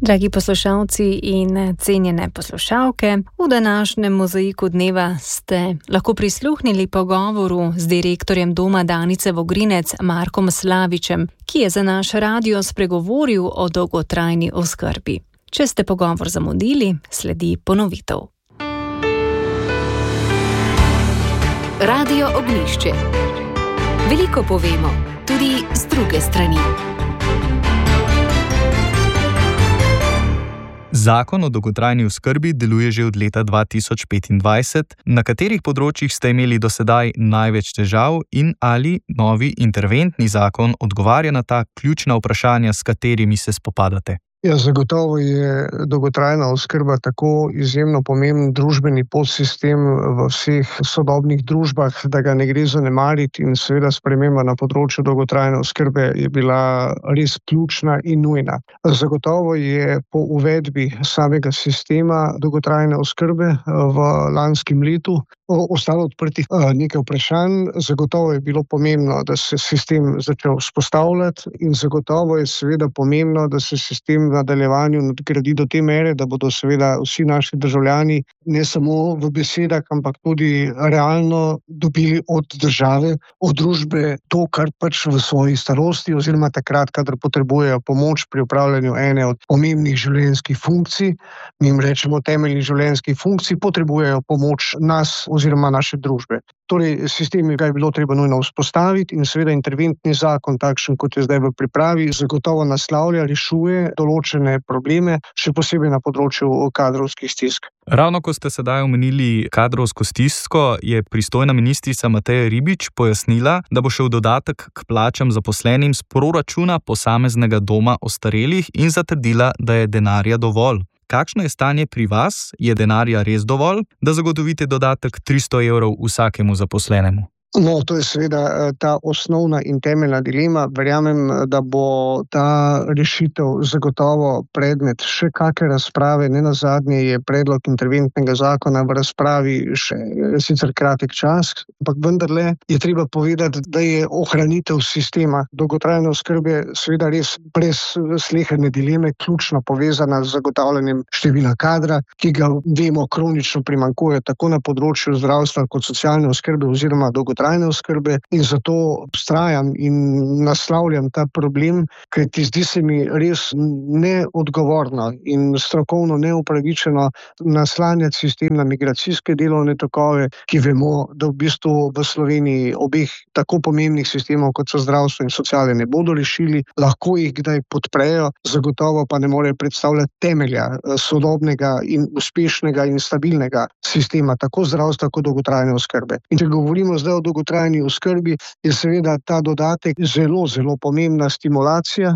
Dragi poslušalci in cenjene poslušalke, v današnjem mozaiku dneva ste lahko prisluhnili pogovoru z direktorjem Doma Danice Vogrinec Markom Slavičem, ki je za naš radio spregovoril o dolgotrajni oskrbi. Če ste pogovor zamudili, sledi ponovitev. Radio Ognjišče. Veliko povemo, tudi z druge strani. Zakon o dolgotrajni oskrbi deluje že od leta 2025. Na katerih področjih ste imeli do sedaj največ težav in ali novi interventni zakon odgovarja na ta ključna vprašanja, s katerimi se spopadate? Ja, zagotovo je dolgotrajna oskrba tako izjemno pomemben družbeni podsistem v vseh sodobnih družbah, da ga ne gre zanemariti, in seveda sprememba na področju dolgotrajne oskrbe je bila res ključna in nujna. Zagotovo je po uvedbi samega sistema dolgotrajne oskrbe v lanskem letu ostalo odprtih nekaj vprašanj. Zagotovo je bilo pomembno, da se sistem začel vzpostavljati, in zagotovo je seveda pomembno, da se sistem v nadaljevanju nadgradi do te mere, da bodo seveda vsi naši državljani ne samo v besedah, ampak tudi realno dobili od države, od družbe to, kar pač v svoji starosti oziroma takrat, kadar potrebujejo pomoč pri opravljanju ene od pomembnih življenjskih funkcij, mi jim rečemo temeljnih življenjskih funkcij, potrebujejo pomoč nas oziroma naše družbe. Torej, sistem ga je bilo treba nujno vzpostaviti in seveda interventni zakon, takšen kot je zdaj v pripravi, zagotovo naslavlja, rešuje določene probleme, še posebej na področju kadrovskih stisk. Ravno ko ste sedaj omenili kadrovsko stisko, je pristojna ministrica Mateja Ribič pojasnila, da bo šel dodatek k plačam zaposlenim z proračuna posameznega doma ostarelih in zatrdila, da je denarja dovolj. Kakšno je stanje pri vas? Je denarja res dovolj, da zagotovite dodatek 300 evrov vsakemu zaposlenemu? No, to je seveda ta osnovna in temeljna dilema. Verjamem, da bo ta rešitev zagotovo predmet še kakšne razprave. Nenazadnje je predlog interventnega zakona v razpravi še sicer kratek čas, ampak vendarle je treba povedati, da je ohranitev sistema dolgotrajne oskrbe seveda res brez sleherne dileme ključno povezana z zagotavljanjem števila kadra, ki ga vemo kronično primanjkuje tako na področju zdravstva kot socialne oskrbe oziroma dolgotrajne oskrbe, in zato vztrajam in naslavljam ta problem, kajti zdi se mi res neodgovorno in strokovno neupravičeno naslanjati sistem na migracijske delovne tokove, ki vemo, da v bistvu v Sloveniji obeh tako pomembnih sistemov, kot so zdravstvo in sociale, ne bodo rešili, lahko jih kdaj podprejo, zagotovo pa ne morejo predstavljati temelja sodobnega in uspešnega in stabilnega sistema, tako zdravstva kot dolgotrajne oskrbe. In če govorimo zdaj o dolgotrajni oskrbi, je seveda ta dodatek zelo, zelo pomembna stimulacija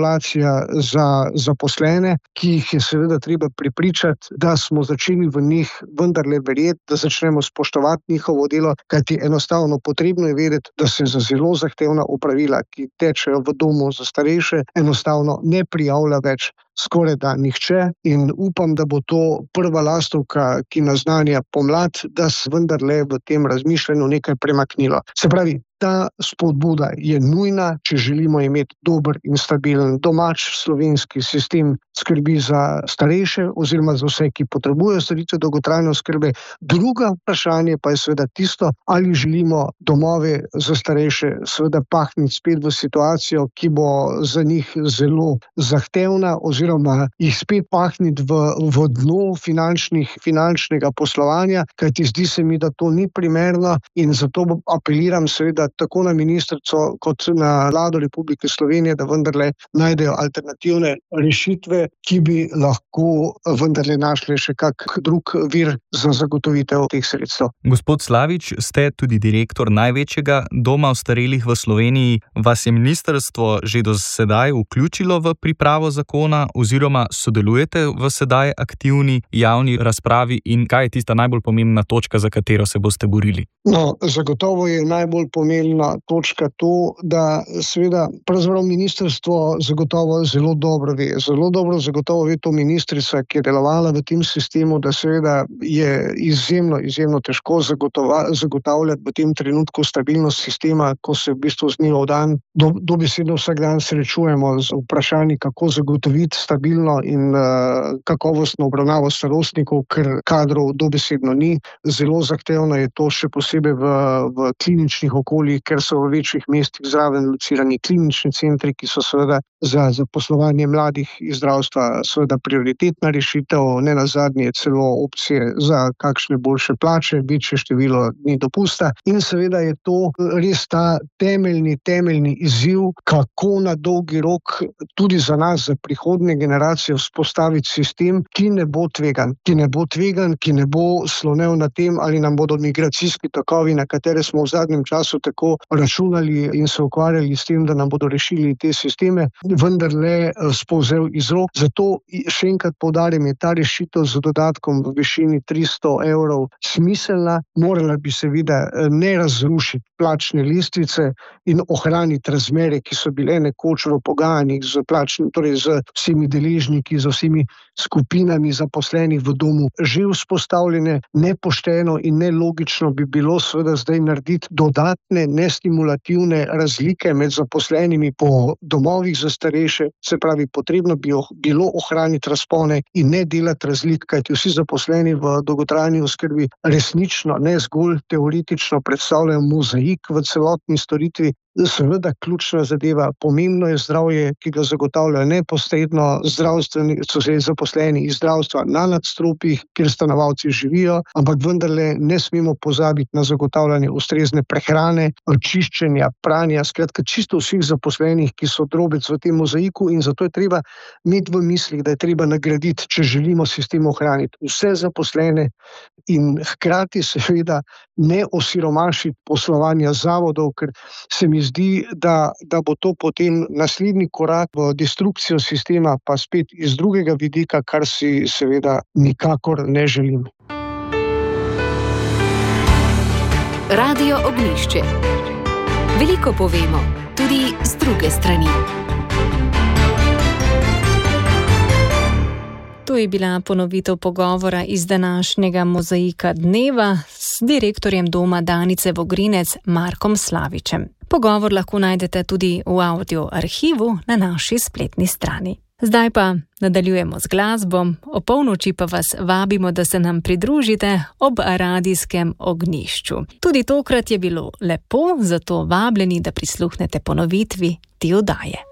za zaposlene, ki jih je seveda treba prepričati, da smo začeli v njih vendarle verjeti, da začnemo spoštovati njihovo delo, kajti enostavno potrebno je vedeti, da se za zelo zahtevna opravila, ki tečejo v domu za starejše, enostavno ne prijavlja več skoraj da nihče, in upam, da bo to prva lastovka, ki naznanja pomlad, da se vendarle v tem razmišljanju nekaj premaknilo. Se pravi, ta spodbuda je nujna, če želimo imeti dober in stabilen domač slovenski sistem skrbi za starejše oziroma za vse, ki potrebujejo storitve dolgotrajne oskrbe. Druga vprašanje pa je seveda tisto, ali želimo domove za starejše seveda pahniti spet v situacijo, ki bo za njih zelo zahtevna, oziroma jih spet pahniti v dno finančnega poslovanja, kajti zdi se mi, da to ni primerno, in zato apeliram seveda tako na ministrico kot na Vlado Republike Slovenije, da vendarle najdejo alternativne rešitve, ki bi lahko vendarle našli še kak drug vir za zagotovitev teh sredstev. Gospod Slavič, ste tudi direktor največjega doma ostarelih v Sloveniji. Vas je ministrstvo že do sedaj vključilo v pripravo zakona oziroma sodelujete v sedaj aktivni javni razpravi, in kaj je tista najbolj pomembna točka, za katero se boste borili? No, zagotovo je najbolj pomembna pomembna točka to, da seveda pravzaprav ministrstvo zagotovo zelo dobro ve. Zelo dobro zagotovo ve to ministrica, ki je delovala v tem sistemu, da seveda je izjemno težko zagotavljati v tem trenutku stabilnost sistema, ko se v bistvu z dneva v dan dobesedno vsak dan srečujemo z vprašanji, kako zagotoviti stabilno in kakovostno obravnavo starostnikov, ker kadrov dobesedno ni. Zelo zahtevno je to še posebej v kliničnih okoljih, ker so v večjih mestih zraven locirani klinični centri, ki so seveda za zaposlovanje mladih iz zdravstva seveda prioritetna rešitev, ne nazadnje celo opcije za kakšne boljše plače, večje število dni dopusta. In seveda je to res ta temeljni izziv, kako na dolgi rok tudi za nas, za prihodnje generacije vzpostaviti sistem, ki ne bo tvegan, ki ne bo slonel na tem, ali nam bodo migracijski tokovi, na katere smo v zadnjem času tako računali in se ukvarjali s tem, da nam bodo rešili te sisteme, vendarle spolzel iz rok. Zato še enkrat poudarjam, je ta rešitev z dodatkom v višini 300 evrov smiselna. Morala bi seveda ne razrušiti plačne lestvice in ohraniti razmere, ki so bile nekoč v pogajanjih z vsemi deležniki, z vsemi skupinami zaposlenih v domu že vzpostavljene. Nepošteno in nelogično bi bilo seveda zdaj narediti dodatne nestimulativne razlike med zaposlenimi po domovih za starejše. Se pravi, potrebno bi bilo ohraniti razpone in ne delati razlik, kajti vsi zaposleni v dolgotrajni oskrbi resnično, ne zgolj teoretično predstavljajo mozaik v celotni storitvi. Seveda ključna zadeva, pomembno je zdravje, ki ga zagotavljajo neposredno zaposleni iz zdravstva na nadstropjih, kjer stanovalci živijo, ampak vendarle ne smemo pozabiti na zagotavljanje ustrezne prehrane, čiščenja, pranja, skratka čisto vseh zaposlenih, ki so drobec v tem mozaiku, in zato je treba imeti v mislih, da je treba nagraditi, če želimo sistem ohraniti, vse zaposlene in hkrati seveda ne osiromašiti poslovanja zavodov, ker se mi zdi, da bo to potem naslednji korak v destrukcijo sistema, pa spet iz drugega vidika, kar si seveda nikakor ne želim. Radio Ognjišče. Veliko povemo, tudi z druge strani. To je bila ponovitev pogovora iz današnjega mozaika dneva s direktorjem doma Danice Vogrinec Markom Slavičem. Pogovor lahko najdete tudi v audio arhivu na naši spletni strani. Zdaj pa nadaljujemo z glasbo, ob polnoči pa vas vabimo, da se nam pridružite ob radijskem ognjišču. Tudi tokrat je bilo lepo, zato vabljeni, da prisluhnete ponovitvi te oddaje.